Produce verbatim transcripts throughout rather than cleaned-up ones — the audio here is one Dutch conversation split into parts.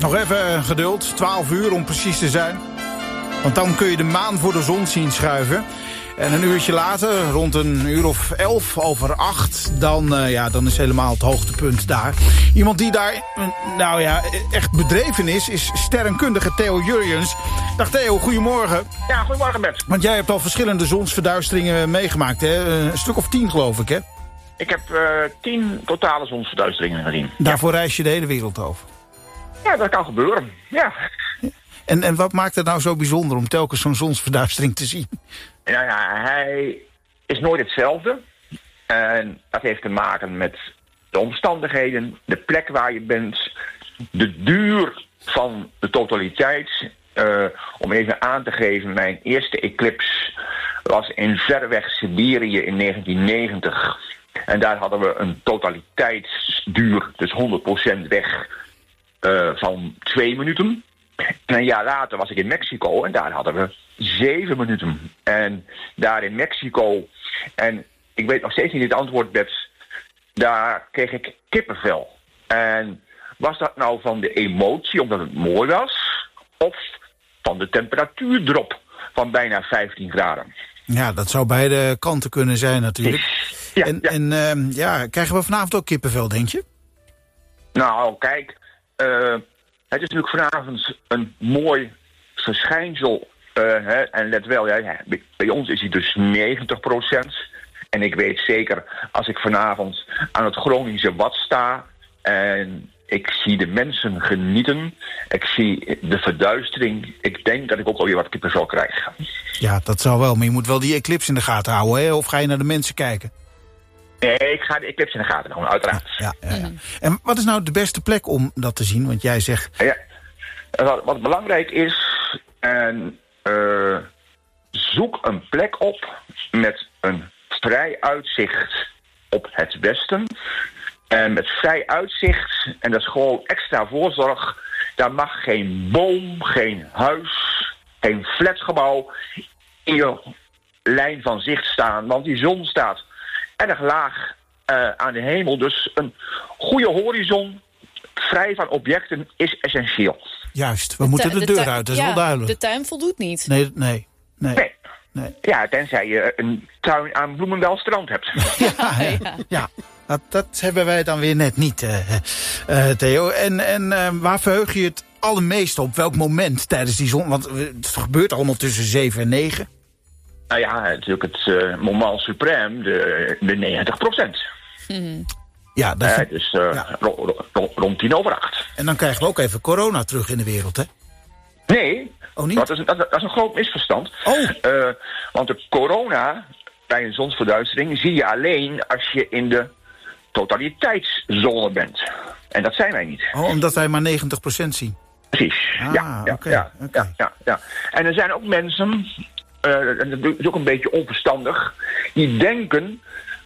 Nog even geduld, twaalf uur om precies te zijn. Want dan kun je de maan voor de zon zien schuiven. En een uurtje later, rond een uur of elf over acht... dan, uh, ja, dan is helemaal het hoogtepunt daar. Iemand die daar, uh, nou ja, echt bedreven is... is sterrenkundige Theo Jurjens. Dag Theo, goedemorgen. Ja, goedemorgen Bert. Want jij hebt al verschillende zonsverduisteringen meegemaakt, hè? Een stuk of tien, geloof ik, hè? Ik heb uh, tien totale zonsverduisteringen gezien. Daarvoor ja. reis je de hele wereld over? Ja, dat kan gebeuren, ja. En, en wat maakt het nou zo bijzonder om telkens zo'n zonsverduistering te zien? Nou ja, hij is nooit hetzelfde. En dat heeft te maken met de omstandigheden, de plek waar je bent, de duur van de totaliteit. Uh, om even aan te geven, mijn eerste eclipse was in verreweg Siberië in negentien negentig. En daar hadden we een totaliteitsduur, dus honderd procent weg, uh, van twee minuten. En een jaar later was ik in Mexico en daar hadden we zeven minuten. En daar in Mexico, en ik weet nog steeds niet het antwoord, Bets, daar kreeg ik kippenvel. En was dat nou van de emotie, omdat het mooi was, of van de temperatuurdrop van bijna vijftien graden? Ja, dat zou beide kanten kunnen zijn natuurlijk. Ja, en ja. en uh, ja, krijgen we vanavond ook kippenvel, denk je? Nou, kijk, uh, het is natuurlijk vanavond een mooi verschijnsel. Uh, hè, en let wel, ja, bij ons is hij dus negentig procent. En ik weet zeker, als ik vanavond aan het Groningse Wad sta en ik zie de mensen genieten, ik zie de verduistering, ik denk dat ik ook alweer wat kippenvel krijg. Ja, dat zou wel, maar je moet wel die eclipse in de gaten houden, hè? Of ga je naar de mensen kijken? Nee, ik ga de eclipse in de gaten houden, uiteraard. Ja, ja, ja, ja. En wat is nou de beste plek om dat te zien? Want jij zegt... Ja, wat, wat belangrijk is, en, uh, zoek een plek op met een vrij uitzicht op het westen. En met vrij uitzicht, en dat is gewoon extra voorzorg, daar mag geen boom, geen huis, geen flatgebouw in je lijn van zicht staan. Want die zon staat erg laag uh, aan de hemel. Dus een goede horizon, vrij van objecten, is essentieel. Juist, we de moeten de, de deur uit, dat is ja, wel duidelijk. De tuin voldoet niet. Nee, nee, nee. Nee. nee. Ja, tenzij je een tuin aan Bloemendaal strand hebt. ja, ja. ja. Dat, dat hebben wij dan weer net niet, uh, uh, Theo. En, en uh, waar verheug je het allermeest op? Welk moment tijdens die zon? Want het gebeurt allemaal tussen zeven en negen. Nou ja, natuurlijk het uh, moment suprême, de, de negentig procent. Hmm. Ja, dat is... uh, dus uh, ja. ro- ro- rond tien over acht. En dan krijgen we ook even corona terug in de wereld, hè? Nee, oh, niet? Dat, is, dat, dat is een groot misverstand. Oh. Uh, want de corona bij een zonsverduistering zie je alleen als je in de totaliteitszone bent. En dat zijn wij niet. Oh, omdat wij maar negentig procent zien. Precies, ah, ja, ja, okay, ja, okay. ja, ja, ja. En er zijn ook mensen, uh, en dat is ook een beetje onverstandig, die denken,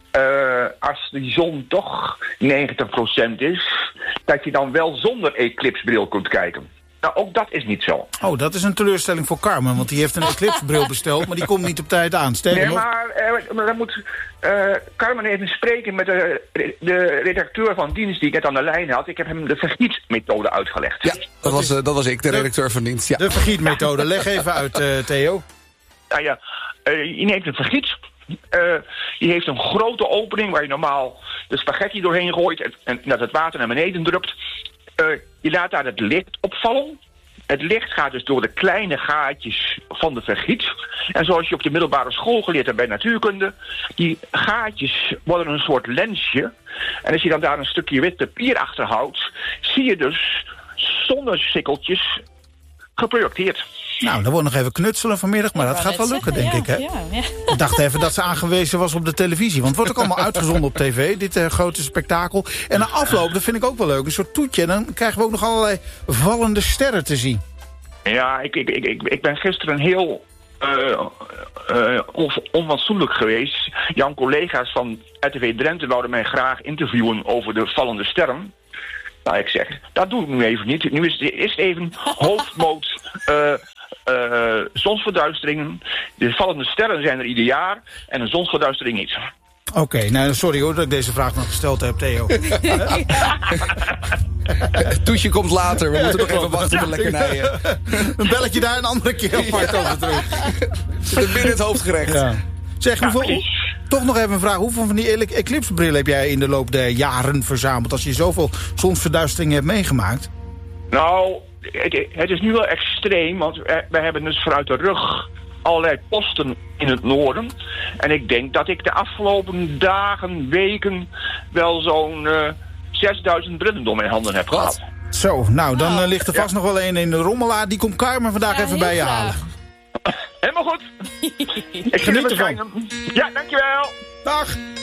uh, als die zon toch negentig procent is, dat je dan wel zonder eclipsbril kunt kijken. Nou, ook dat is niet zo. Oh, dat is een teleurstelling voor Carmen, want die heeft een eclipsebril besteld, maar die komt niet op tijd aan. Sterker nee, nog... maar, uh, maar dan moet uh, Carmen even spreken met de, de redacteur van dienst die ik net aan de lijn had. Ik heb hem de vergietmethode uitgelegd. Ja, dat, dat, was, uh, dat was ik, de redacteur van dienst. Ja. De vergietmethode, leg even uit, uh, Theo. Nou ja, uh, je neemt een vergiet. Uh, die heeft een grote opening waar je normaal de spaghetti doorheen gooit en, en dat het water naar beneden drupt. Uh, je laat daar het licht opvallen. Het licht gaat dus door de kleine gaatjes van de vergiet. En zoals je op de middelbare school geleerd hebt bij natuurkunde, die gaatjes worden een soort lensje. En als je dan daar een stukje wit papier achter houdt, zie je dus zonnesikkeltjes geprojecteerd. Nou, dan wordt nog even knutselen vanmiddag, maar ik dat gaat wel lukken, zeggen, denk ja, ik, hè? Ja, ja. Ik dacht even dat ze aangewezen was op de televisie. Want het wordt ook allemaal uitgezonden op tv, dit uh, grote spektakel. En na afloop, dat vind ik ook wel leuk, een soort toetje. En dan krijgen we ook nog allerlei vallende sterren te zien. Ja, ik, ik, ik, ik ben gisteren heel uh, uh, on, onfatsoenlijk geweest. Jouw collega's van R T V Drenthe wouden mij graag interviewen over de vallende sterren. Nou, ik zeg, dat doe ik nu even niet. Nu is het eerst even hoofdmoot uh, uh, zonsverduisteringen. De vallende sterren zijn er ieder jaar en een zonsverduistering niet. Oké, okay, nou sorry hoor dat ik deze vraag nog gesteld heb, Theo. Het toetje komt later. We moeten nog even wachten met lekkernijen. Een belletje daar, een andere keer apart Ja. over terug. Zit het binnen het hoofdgerecht. Ja. Zeg, Ja, hoeveel, precies. toch nog even een vraag. Hoeveel van die ele- eclipsebrillen heb jij in de loop der jaren verzameld... als je zoveel zonsverduisteringen hebt meegemaakt? Nou, het, het is nu wel extreem, want we, we hebben dus vanuit de rug allerlei posten in het noorden. En ik denk dat ik de afgelopen dagen, weken wel zo'n uh, zesduizend brillen door mijn handen heb Wat? gehad. Zo, nou, dan Oh. eh, ligt er vast nog wel een in de rommelaar. Die komt Carmen vandaag Ja, even heel bij je graag. halen. Helemaal goed. Ik Geniet het ervan. fijn. Ja, dankjewel. Dag!